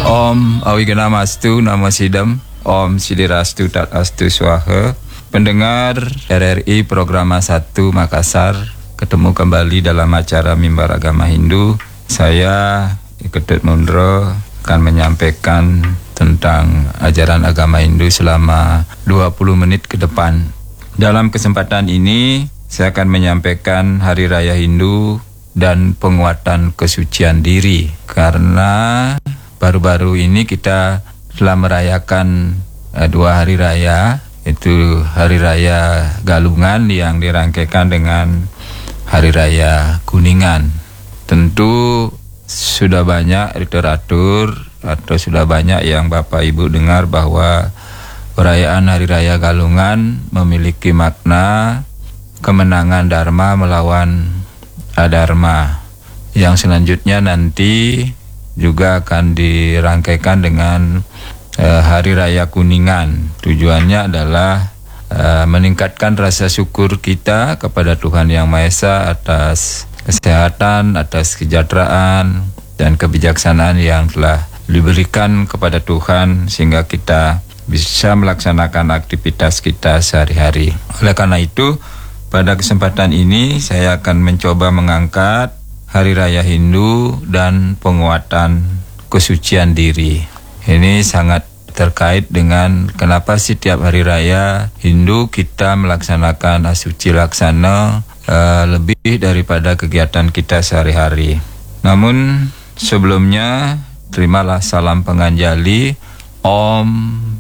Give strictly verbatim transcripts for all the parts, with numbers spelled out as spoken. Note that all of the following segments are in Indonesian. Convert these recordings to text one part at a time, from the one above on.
Om Awiganamastu Namo Sidam, Om Sidirastu Tat Astu Swaha. Pendengar R R I Programa satu Makassar, ketemu kembali dalam acara Mimbar Agama Hindu. Saya Ketut Mundro akan menyampaikan tentang ajaran agama Hindu selama dua puluh menit ke depan. Dalam kesempatan ini saya akan menyampaikan Hari Raya Hindu dan penguatan kesucian diri, karena baru-baru ini kita telah merayakan uh, dua hari raya, itu Hari Raya Galungan yang dirangkaikan dengan Hari Raya Kuningan. Tentu sudah banyak literatur atau sudah banyak yang Bapak Ibu dengar bahwa perayaan Hari Raya Galungan memiliki makna kemenangan Dharma melawan Adharma, yang selanjutnya nanti juga akan dirangkaikan dengan uh, Hari Raya Kuningan. Tujuannya adalah uh, meningkatkan rasa syukur kita kepada Tuhan Yang Maha Esa atas kesehatan, atas kesejahteraan dan kebijaksanaan yang telah diberikan kepada Tuhan sehingga kita bisa melaksanakan aktivitas kita sehari-hari. Oleh karena itu, pada kesempatan ini saya akan mencoba mengangkat Hari Raya Hindu dan penguatan kesucian diri. Ini sangat terkait dengan kenapa setiap hari raya Hindu kita melaksanakan asuci laksana uh, lebih daripada kegiatan kita sehari-hari. Namun sebelumnya, terimalah salam penganjali. Om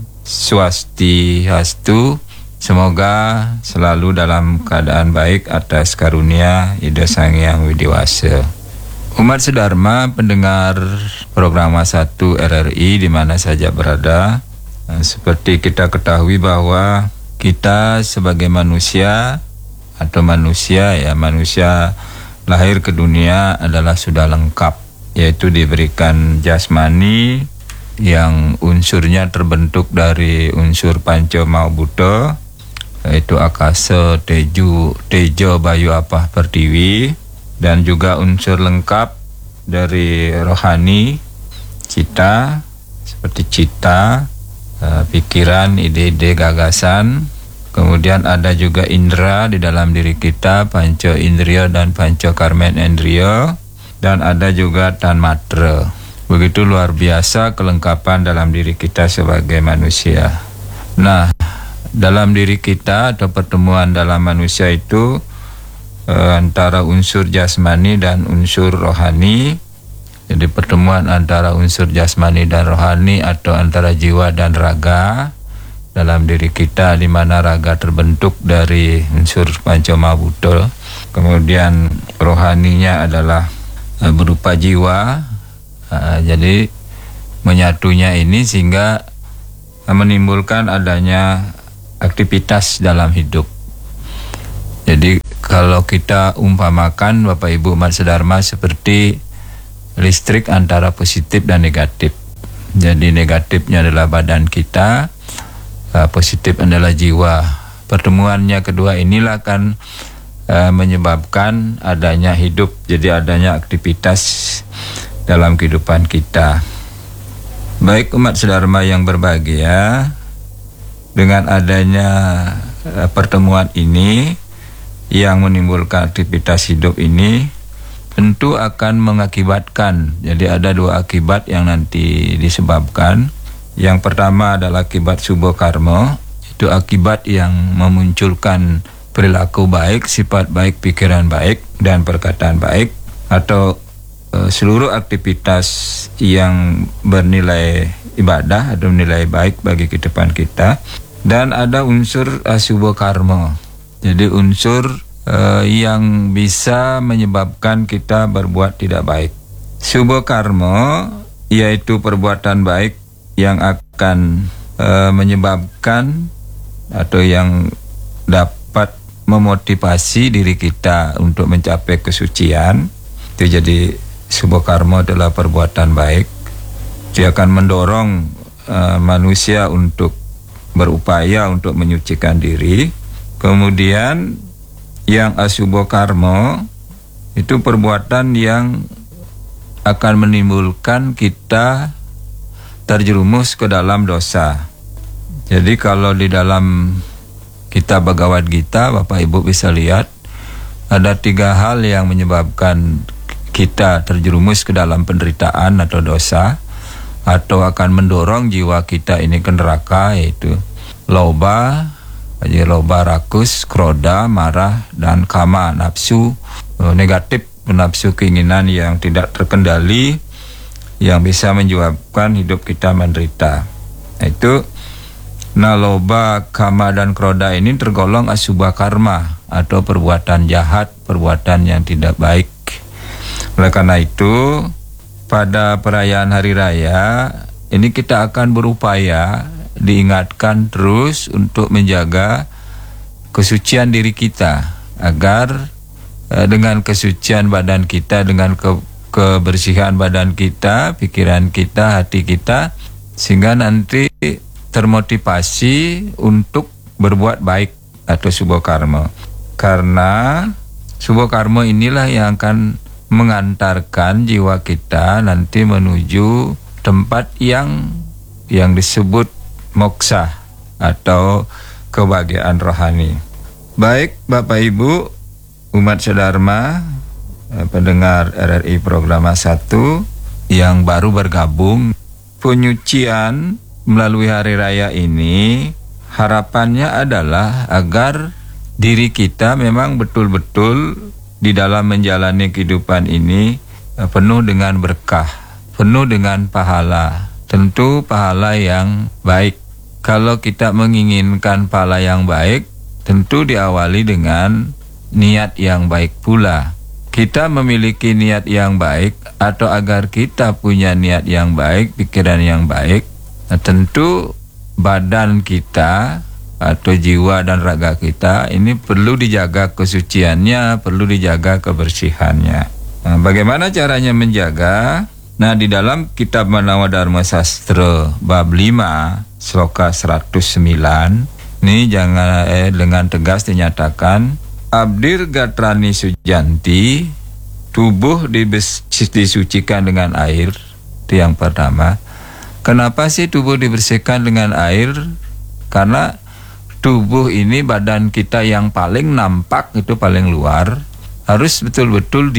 Swastiastu. Semoga selalu dalam keadaan baik atas karunia Ida Sang Hyang Widiwasa. Umat sedharma pendengar Programa satu R R I di mana saja berada, seperti kita ketahui bahwa kita sebagai manusia atau manusia ya manusia lahir ke dunia adalah sudah lengkap, yaitu diberikan jasmani yang unsurnya terbentuk dari unsur panca mahabhuta, yaitu akasa, teju, tejo, bayu, apah, pertiwi, dan juga unsur lengkap dari rohani, cita, seperti cita, uh, pikiran, ide-ide, gagasan. Kemudian ada juga indera di dalam diri kita, panca indriya dan panca karmen indriya, dan ada juga tanmatra. Begitu luar biasa kelengkapan dalam diri kita sebagai manusia. Nah, dalam diri kita atau pertemuan dalam manusia itu eh, antara unsur jasmani dan unsur rohani. Jadi pertemuan antara unsur jasmani dan rohani atau antara jiwa dan raga dalam diri kita, di mana raga terbentuk dari unsur panca mahabhuta. Kemudian rohaninya adalah eh, berupa jiwa. Uh, jadi menyatunya ini sehingga menimbulkan adanya aktivitas dalam hidup. Jadi kalau kita umpamakan Bapak Ibu umat sedharma seperti listrik antara positif dan negatif. Jadi negatifnya adalah badan kita, uh, positif adalah jiwa. Pertemuannya kedua inilah akan uh, menyebabkan adanya hidup, jadi adanya aktivitas dalam kehidupan kita. Baik umat sedharma yang berbahagia, dengan adanya uh, pertemuan ini yang menimbulkan aktivitas hidup ini tentu akan mengakibatkan, jadi ada dua akibat yang nanti disebabkan. Yang pertama adalah akibat subha karma, itu akibat yang memunculkan perilaku baik, sifat baik, pikiran baik, dan perkataan baik, atau seluruh aktivitas yang bernilai ibadah atau nilai baik bagi kehidupan kita. Dan ada unsur asubha karma, jadi unsur uh, yang bisa menyebabkan kita berbuat tidak baik. Subha karma yaitu perbuatan baik yang akan uh, menyebabkan atau yang dapat memotivasi diri kita untuk mencapai kesucian. Itu jadi subha karma adalah perbuatan baik. Dia akan mendorong uh, manusia untuk berupaya untuk menyucikan diri. Kemudian yang asubha karma itu perbuatan yang akan menimbulkan kita terjerumus ke dalam dosa. Jadi kalau di dalam kitab Bhagavad Gita, Bapak Ibu bisa lihat ada tiga hal yang menyebabkan kita terjerumus ke dalam penderitaan atau dosa, atau akan mendorong jiwa kita ini ke neraka, yaitu loba, jadi loba, rakus, kroda, marah, dan kama, nafsu negatif, nafsu keinginan yang tidak terkendali, yang bisa menyebabkan hidup kita menderita. Itu nah loba, kama, dan kroda ini tergolong asubha karma atau perbuatan jahat, perbuatan yang tidak baik. Oleh karena itu, pada perayaan Hari Raya ini kita akan berupaya diingatkan terus untuk menjaga kesucian diri kita, agar eh, dengan kesucian badan kita, dengan ke, kebersihan badan kita, pikiran kita, hati kita, sehingga nanti termotivasi untuk berbuat baik atau subha karma. Karena subha karma inilah yang akan mengantarkan jiwa kita nanti menuju tempat yang yang disebut moksa atau kebahagiaan rohani. Baik Bapak Ibu, umat sedharma, pendengar R R I Programa satu yang baru bergabung, penyucian melalui hari raya ini harapannya adalah agar diri kita memang betul-betul di dalam menjalani kehidupan ini penuh dengan berkah, penuh dengan pahala, tentu pahala yang baik. Kalau kita menginginkan pahala yang baik, tentu diawali dengan niat yang baik pula. Kita memiliki niat yang baik, atau agar kita punya niat yang baik, pikiran yang baik, nah, tentu badan kita atau jiwa dan raga kita ini perlu dijaga kesuciannya, perlu dijaga kebersihannya. Nah, bagaimana caranya menjaga? Nah, di dalam kitab Manawa Dharma Sastra bab lima sloka seratus sembilan ini jangan eh, dengan tegas dinyatakan, abdir gatrani sujanti, tubuh dibes, disucikan dengan air. Itu yang pertama. Kenapa sih tubuh dibersihkan dengan air? Karena tubuh ini, badan kita yang paling nampak, itu paling luar, harus betul-betul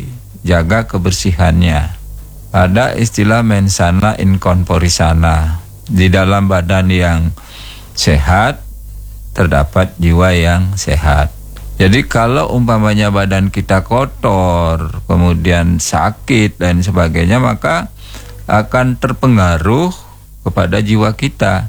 dijaga kebersihannya. Ada istilah mensana in corpore sana. Di dalam badan yang sehat terdapat jiwa yang sehat. Jadi kalau umpamanya badan kita kotor, kemudian sakit dan sebagainya, maka akan terpengaruh kepada jiwa kita.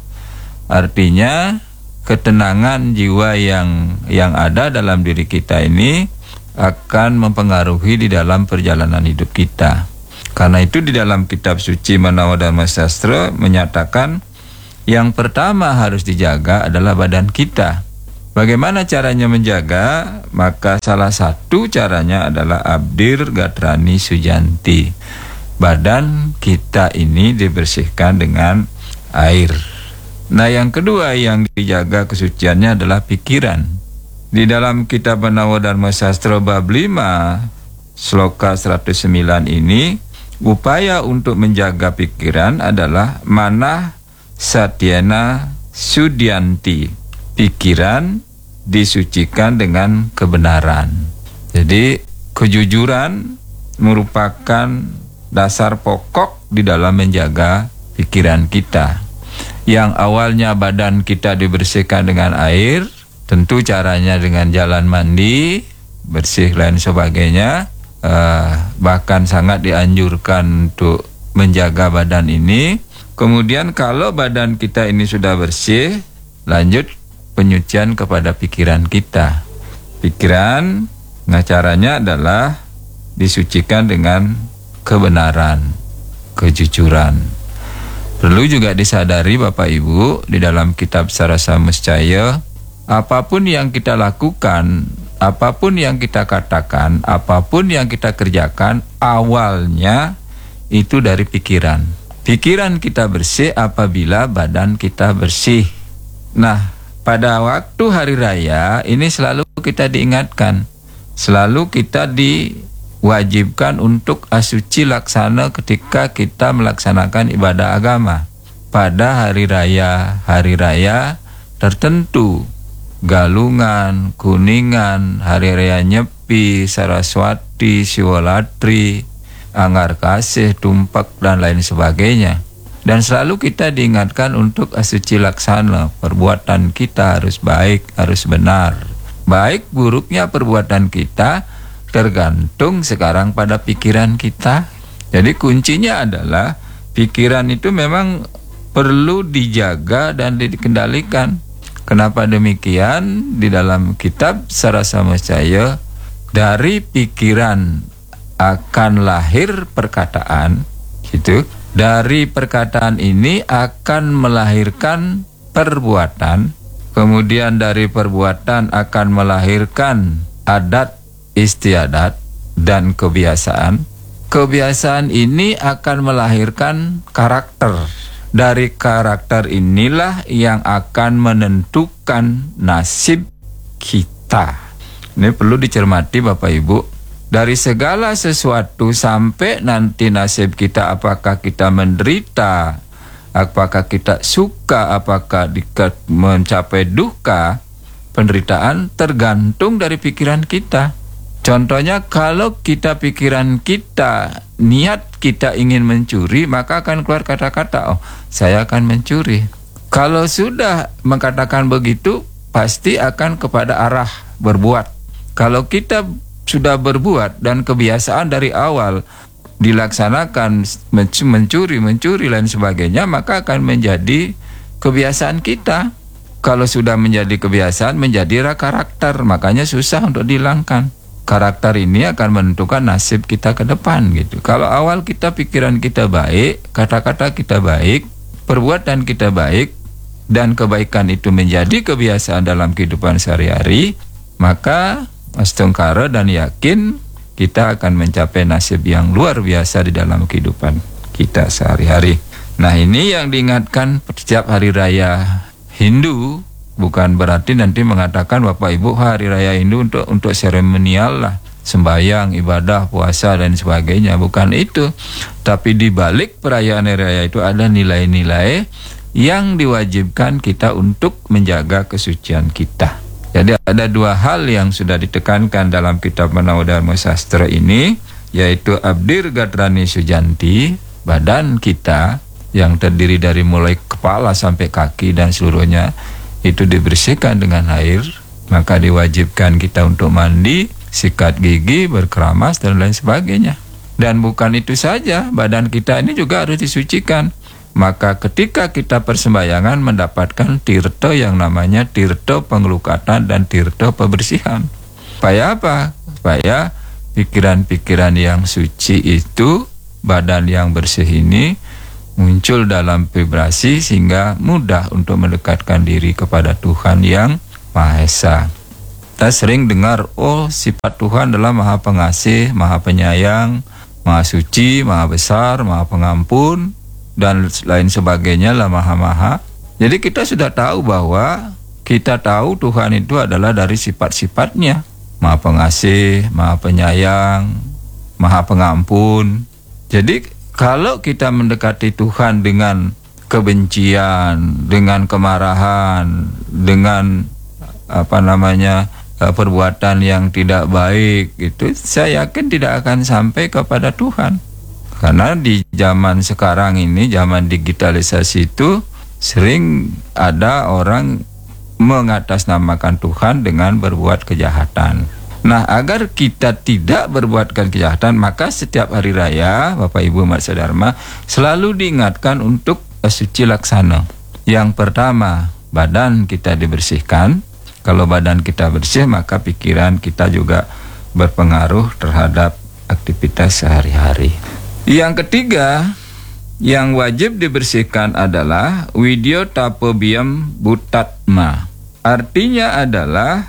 Artinya ketenangan jiwa yang yang ada dalam diri kita ini akan mempengaruhi di dalam perjalanan hidup kita. Karena itu di dalam kitab suci Manawa Dharma Sastra menyatakan yang pertama harus dijaga adalah badan kita. Bagaimana caranya menjaga? Maka salah satu caranya adalah abdir gatrani sujanti. Badan kita ini dibersihkan dengan air. Nah, yang kedua yang dijaga kesuciannya adalah pikiran. Di dalam kitab Manawa Dharma Sastra bab lima sloka seratus sembilan ini, upaya untuk menjaga pikiran adalah manah satyana sudyanti. Pikiran disucikan dengan kebenaran. Jadi kejujuran merupakan dasar pokok di dalam menjaga pikiran kita. Yang awalnya badan kita dibersihkan dengan air, tentu caranya dengan jalan mandi, bersih dan sebagainya. Uh, bahkan sangat dianjurkan untuk menjaga badan ini. Kemudian kalau badan kita ini sudah bersih, lanjut penyucian kepada pikiran kita. Pikiran, nah caranya adalah disucikan dengan kebenaran, kejujuran. Perlu juga disadari Bapak Ibu, di dalam kitab Sarasa Muscaya, apapun yang kita lakukan, apapun yang kita katakan, apapun yang kita kerjakan, awalnya itu dari pikiran. Pikiran kita bersih apabila badan kita bersih. Nah, pada waktu hari raya ini selalu kita diingatkan, selalu kita diwajibkan untuk asuci laksana ketika kita melaksanakan ibadah agama. pada hari raya-hari raya tertentu. Galungan, Kuningan, Hari Raya Nyepi, Saraswati, Siwolatri, Anggar Kasih, Tumpak, dan lain sebagainya. Dan selalu kita diingatkan untuk asuci laksana. Perbuatan kita harus baik, harus benar. Baik buruknya perbuatan kita tergantung sekarang pada pikiran kita. Jadi kuncinya adalah pikiran itu memang perlu dijaga dan dikendalikan. Kenapa demikian? Di dalam kitab Sarasa Mescaya, dari pikiran akan lahir perkataan, gitu. Dari perkataan ini akan melahirkan perbuatan, kemudian dari perbuatan akan melahirkan adat istiadat dan kebiasaan. Kebiasaan ini akan melahirkan karakter. Dari karakter inilah yang akan menentukan nasib kita. Ini perlu dicermati Bapak Ibu. Dari segala sesuatu sampai nanti nasib kita, apakah kita menderita, apakah kita suka, apakah kita mencapai duka, penderitaan tergantung dari pikiran kita. Contohnya kalau kita pikiran kita, niat kita ingin mencuri, maka akan keluar kata-kata, oh saya akan mencuri. Kalau sudah mengatakan begitu, pasti akan kepada arah berbuat. Kalau kita sudah berbuat dan kebiasaan dari awal dilaksanakan mencuri, mencuri dan sebagainya, maka akan menjadi kebiasaan kita. Kalau sudah menjadi kebiasaan, menjadi karakter, makanya susah untuk dihilangkan. Karakter ini akan menentukan nasib kita ke depan gitu. Kalau awal kita pikiran kita baik, kata-kata kita baik, perbuatan kita baik, dan kebaikan itu menjadi kebiasaan dalam kehidupan sehari-hari, maka astungkara dan yakin kita akan mencapai nasib yang luar biasa di dalam kehidupan kita sehari-hari. Nah, ini yang diingatkan setiap hari raya Hindu. Bukan berarti nanti mengatakan Bapak Ibu hari raya Hindu untuk untuk seremonial lah, sembahyang, ibadah, puasa dan sebagainya. Bukan itu. Tapi di balik perayaan hari raya itu ada nilai-nilai yang diwajibkan kita untuk menjaga kesucian kita. Jadi ada dua hal yang sudah ditekankan dalam kitab Manawa Dharma Sastra ini, yaitu Abdir Gadrani Sujanti, badan kita yang terdiri dari mulai kepala sampai kaki dan seluruhnya itu dibersihkan dengan air, maka diwajibkan kita untuk mandi, sikat gigi, berkeramas dan lain sebagainya. Dan bukan itu saja, badan kita ini juga harus disucikan. Maka ketika kita persembahyangan mendapatkan tirta yang namanya tirta pengelukatan dan tirta pembersihan. Supaya apa? Supaya pikiran-pikiran yang suci itu, badan yang bersih ini muncul dalam vibrasi sehingga mudah untuk mendekatkan diri kepada Tuhan yang Maha Esa. Kita sering dengar, oh sifat Tuhan adalah Maha Pengasih, Maha Penyayang, Maha Suci, Maha Besar, Maha Pengampun, dan lain sebagainya lah Maha-Maha. Jadi kita sudah tahu bahwa kita tahu Tuhan itu adalah dari sifat-sifatnya. Maha Pengasih, Maha Penyayang, Maha Pengampun. Jadi kalau kita mendekati Tuhan dengan kebencian, dengan kemarahan, dengan apa namanya perbuatan yang tidak baik, itu saya yakin tidak akan sampai kepada Tuhan. Karena di zaman sekarang ini, zaman digitalisasi itu sering ada orang mengatasnamakan Tuhan dengan berbuat kejahatan. Nah, agar kita tidak berbuatkan kejahatan, maka setiap hari raya, Bapak Ibu Matsya Dharma, selalu diingatkan untuk suci laksana. Yang pertama, badan kita dibersihkan. Kalau badan kita bersih, maka pikiran kita juga berpengaruh terhadap aktivitas sehari-hari. Yang ketiga, yang wajib dibersihkan adalah Widya Tapa Biyam Butatma. Artinya adalah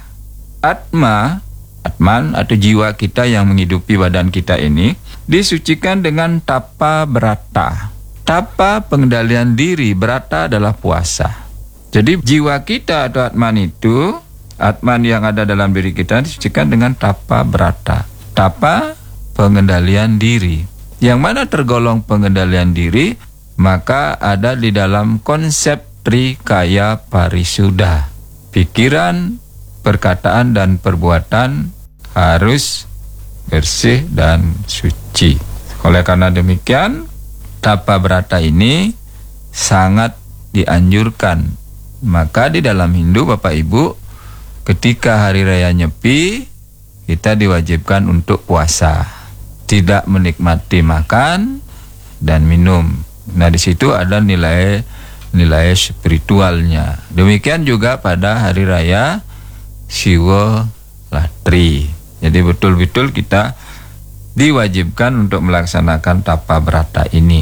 atma, Atman atau jiwa kita yang menghidupi badan kita ini disucikan dengan tapa berata. Tapa pengendalian diri, berata adalah puasa. Jadi jiwa kita atau Atman itu, Atman yang ada dalam diri kita disucikan dengan tapa berata. Tapa pengendalian diri. Yang mana tergolong pengendalian diri? maka ada di dalam konsep Trikaya Parisuddha. Pikiran, perkataan, dan perbuatan harus bersih dan suci. Oleh karena demikian, tapa brata ini sangat dianjurkan. Maka di dalam Hindu, Bapak Ibu, ketika hari raya Nyepi, kita diwajibkan untuk puasa, tidak menikmati makan dan minum. Nah, di situ ada nilai nilai spiritualnya. Demikian juga pada hari raya Siwolatri. Jadi betul-betul kita diwajibkan untuk melaksanakan tapa brata ini,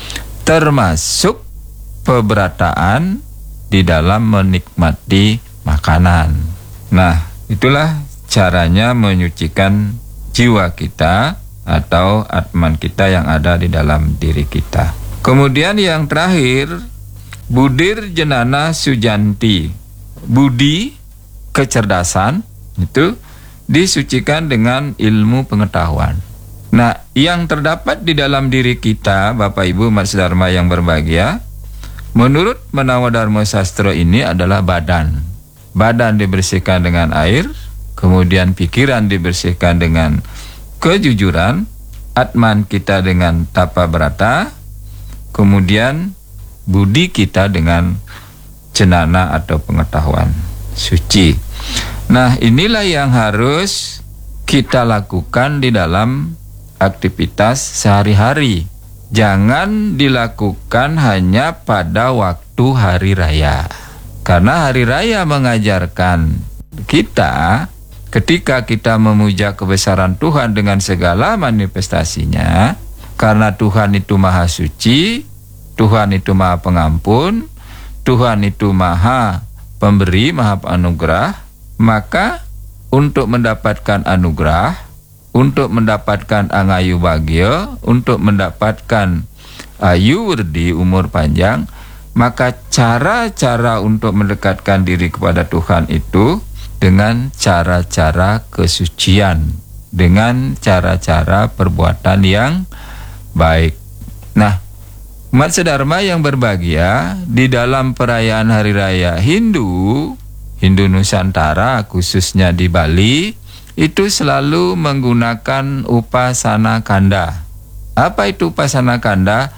termasuk peberataan di dalam menikmati makanan. Nah, itulah caranya menyucikan jiwa kita atau atman kita yang ada di dalam diri kita. Kemudian yang terakhir, Budir Jenana Sujanti. Budi, kecerdasan, itu disucikan dengan ilmu pengetahuan. Nah, yang terdapat di dalam diri kita, Bapak Ibu Mas Dharma yang berbahagia, menurut Menawa Dharma Sastra ini adalah badan. Badan dibersihkan dengan air, kemudian pikiran dibersihkan dengan kejujuran, atman kita dengan tapa brata, kemudian budi kita dengan cenana atau pengetahuan suci. Nah, inilah yang harus kita lakukan di dalam aktivitas sehari-hari. Jangan dilakukan hanya pada waktu hari raya. Karena hari raya mengajarkan kita, ketika kita memuja kebesaran Tuhan dengan segala manifestasinya, karena Tuhan itu maha suci, Tuhan itu maha pengampun, Tuhan itu maha pemberi, maha anugerah, maka untuk mendapatkan anugerah, untuk mendapatkan angayu bagyo, untuk mendapatkan ayu werdi, umur panjang, maka cara-cara untuk mendekatkan diri kepada Tuhan itu dengan cara-cara kesucian, dengan cara-cara perbuatan yang baik. Nah, umat sedharma yang berbahagia, di dalam perayaan Hari Raya Hindu, Hindu Nusantara khususnya di Bali, itu selalu menggunakan upasana kanda. Apa itu upasana kanda?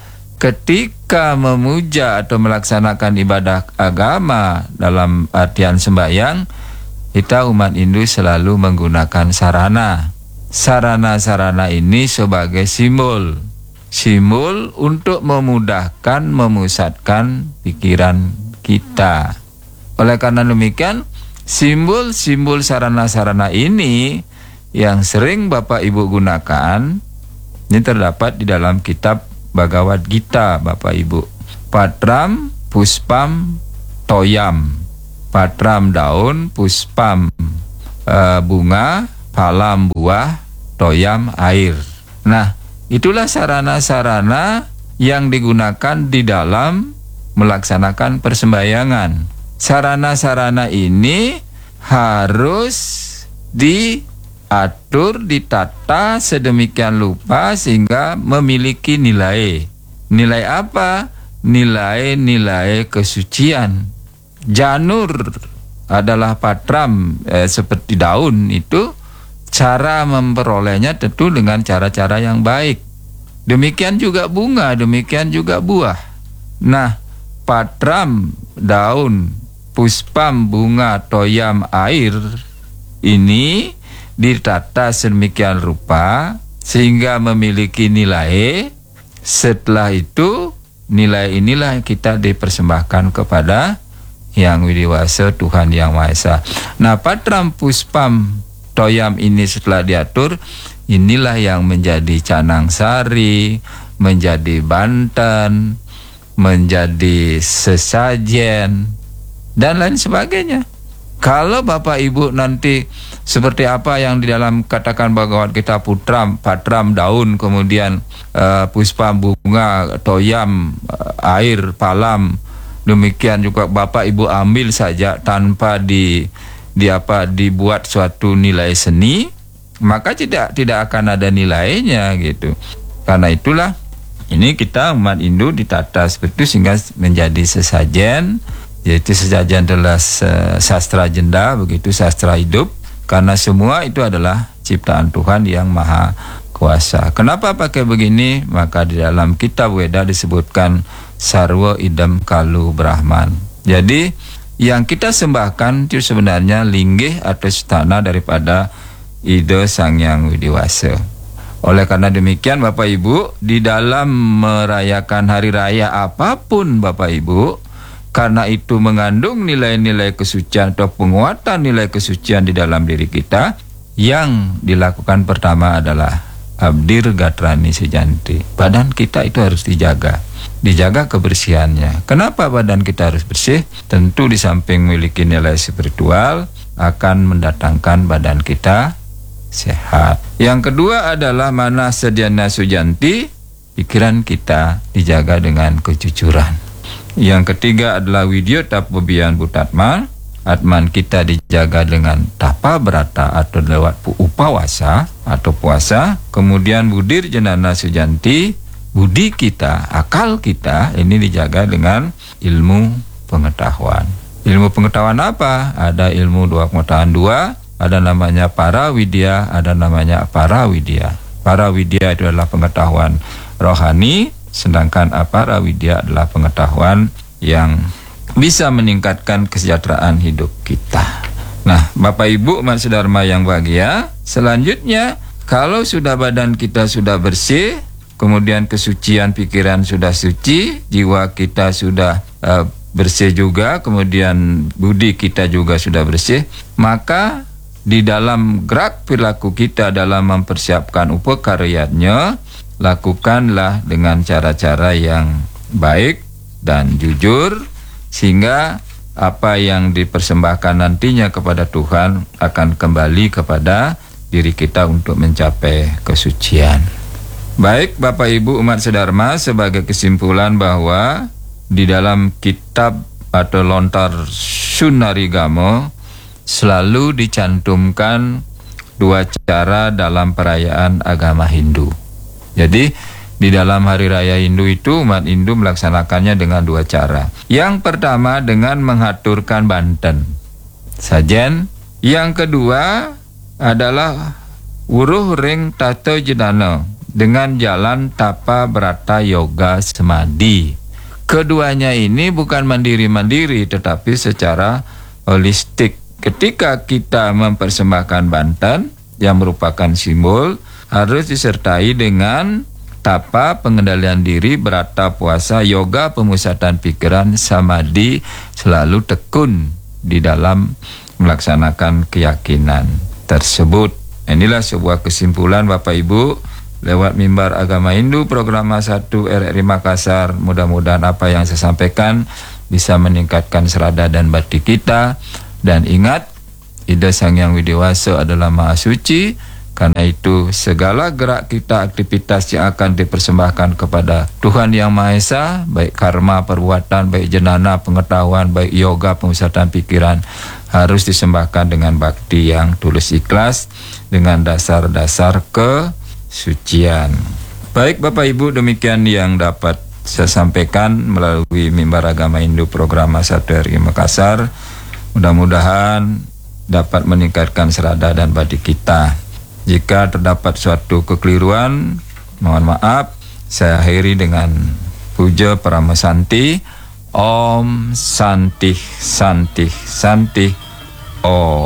Ketika memuja atau melaksanakan ibadah agama dalam artian sembahyang, kita umat Hindu selalu menggunakan sarana. Sarana-sarana ini sebagai simbol. Simbol untuk memudahkan, memusatkan pikiran kita. Oleh karena demikian, simbol-simbol sarana-sarana ini yang sering Bapak Ibu gunakan, ini terdapat di dalam kitab Bhagavad Gita, Bapak Ibu. Patram, puspam, toyam. Patram daun, puspam e, bunga, palam buah, toyam air. Nah, itulah sarana-sarana yang digunakan di dalam melaksanakan persembahyangan. Sarana-sarana ini harus diatur, ditata sedemikian rupa sehingga memiliki nilai. Nilai apa? Nilai-nilai kesucian. Janur adalah patram, eh, seperti daun itu. Cara memperolehnya tentu dengan cara-cara yang baik. Demikian juga bunga, demikian juga buah. Nah, patram, daun, puspam, bunga, toyam, air, ini ditata sedemikian rupa sehingga memiliki nilai. Setelah itu, nilai inilah kita dipersembahkan kepada Yang Widiwasa, Tuhan Yang Maha Esa. Nah, patram, puspam, toyam ini setelah diatur, inilah yang menjadi canang sari, menjadi banten, menjadi sesajen, dan lain sebagainya. Kalau Bapak Ibu nanti seperti apa yang di dalam katakan Bhagavad Gita, putram, patram, daun, kemudian uh, puspam, bunga, toyam, uh, air, palam, demikian juga Bapak Ibu ambil saja tanpa di di apa dibuat suatu nilai seni, maka tidak tidak akan ada nilainya gitu. Karena itulah Ini kita umat Hindu ditata seperti itu sehingga menjadi sesajen, yaitu sesajen adalah sastra jenda, begitu sastra hidup, karena semua itu adalah ciptaan Tuhan yang maha kuasa. Kenapa pakai begini? Maka di dalam kitab Weda disebutkan sarwa idam kalu Brahman. Jadi yang kita sembahkan itu sebenarnya linggih atau setana daripada Ida Sang Hyang Widiwasa. Oleh karena demikian Bapak Ibu, di dalam merayakan hari raya apapun Bapak Ibu, karena itu mengandung nilai-nilai kesucian atau penguatan nilai kesucian di dalam diri kita, yang dilakukan pertama adalah Abdir Gatrani Sujanti. Badan kita itu harus dijaga, dijaga kebersihannya. Kenapa badan kita harus bersih? Tentu di samping memiliki nilai spiritual, akan mendatangkan badan kita sehat. Yang kedua adalah Mana Sedyana Sujanti, pikiran kita dijaga dengan kejujuran. Yang ketiga adalah Widya Tapobian Butatma, atman kita dijaga dengan tapa berata atau lewat upawasa atau puasa. Kemudian Budir Jenana Sujanti, budi kita, akal kita ini dijaga dengan ilmu pengetahuan. Ilmu pengetahuan apa? Ada ilmu dua pengetahuan dua, ada namanya para widya, ada namanya para widya. Para widya itu adalah pengetahuan rohani, sedangkan apara widya adalah pengetahuan yang bisa meningkatkan kesejahteraan hidup kita. Nah, Bapak Ibu umat sedharma yang bahagia, selanjutnya kalau sudah badan kita sudah bersih, kemudian kesucian pikiran sudah suci, jiwa kita sudah uh, bersih juga, kemudian budi kita juga sudah bersih, maka di dalam gerak perilaku kita dalam mempersiapkan upakaryanya, lakukanlah dengan cara-cara yang baik dan jujur, sehingga apa yang dipersembahkan nantinya kepada Tuhan akan kembali kepada diri kita untuk mencapai kesucian. Baik Bapak Ibu umat sedharma, sebagai kesimpulan bahwa di dalam kitab atau lontar Sunarigama selalu dicantumkan dua cara dalam perayaan agama Hindu. Jadi di dalam hari raya Hindu itu umat Hindu melaksanakannya dengan dua cara. Yang pertama dengan mengaturkan banten sajen. Yang kedua adalah wuruh ring tato jedana dengan jalan tapa berata yoga semadi. Keduanya ini bukan mandiri-mandiri tetapi secara holistik. Ketika kita mempersembahkan banten yang merupakan simbol, harus disertai dengan tapa pengendalian diri, berata puasa, yoga pemusatan pikiran, samadhi, selalu tekun di dalam melaksanakan keyakinan tersebut. Inilah sebuah kesimpulan Bapak Ibu lewat mimbar agama Hindu program satu R R I Makassar. Mudah-mudahan apa yang saya sampaikan bisa meningkatkan serada dan bakti kita. Dan ingat, Ida Sang Hyang Widiwasa adalah Maha Suci. Karena itu segala gerak kita, aktivitas yang akan dipersembahkan kepada Tuhan Yang Maha Esa, baik karma, perbuatan, baik jenana, pengetahuan, baik yoga, pemusatan pikiran, harus disembahkan dengan bakti yang tulus ikhlas, dengan dasar-dasar kesucian. Baik Bapak Ibu, demikian yang dapat saya sampaikan melalui mimbar agama Hindu program satu R R I Makassar. Mudah-mudahan dapat meningkatkan serada dan bakti kita. Jika terdapat suatu kekeliruan, mohon maaf. Saya akhiri dengan puja Parama Santi. Om Santi Santi Santi Om.